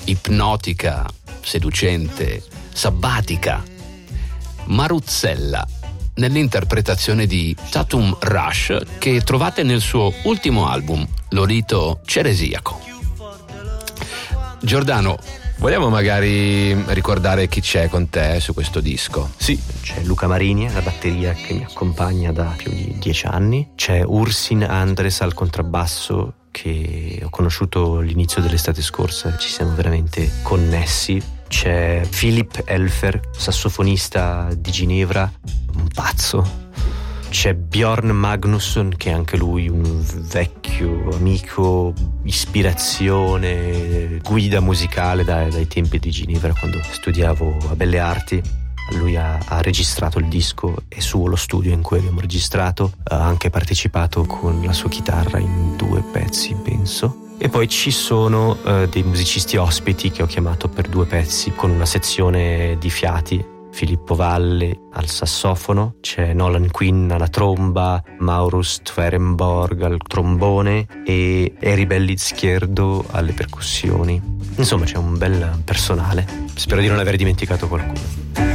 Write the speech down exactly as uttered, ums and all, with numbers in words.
ipnotica, seducente, sabbatica, Maruzzella, nell'interpretazione di Tatum Rush che trovate nel suo ultimo album, Lolito Ceresiaco. Giordano, vogliamo magari ricordare chi c'è con te su questo disco? Sì, c'è Luca Marini alla batteria che mi accompagna da più di dieci anni, c'è Ursin Andres al contrabbasso che ho conosciuto all'inizio dell'estate scorsa, ci siamo veramente connessi, c'è Philip Elfer, sassofonista di Ginevra, un pazzo. C'è Bjorn Magnusson, che è anche lui un vecchio amico, ispirazione, guida musicale dai, dai tempi di Ginevra, quando studiavo a Belle Arti. Lui ha, ha registrato il disco, è suo lo studio in cui abbiamo registrato, ha anche partecipato con la sua chitarra in due pezzi, penso. E poi ci sono uh, dei musicisti ospiti che ho chiamato per due pezzi con una sezione di fiati. Filippo Valle al sassofono, c'è Nolan Quinn alla tromba, Maurus Tverenborg al trombone e Eribelli Schierdo alle percussioni. Insomma, c'è un bel personale. Spero di non aver dimenticato qualcuno.